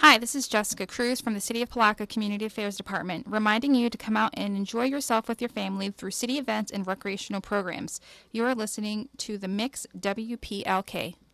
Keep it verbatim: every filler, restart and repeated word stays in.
Hi, this is Jessica Cruz from the City of Palaca Community Affairs Department, reminding you to come out and enjoy yourself with your family through city events and recreational programs. You are listening to the Mix W P L K.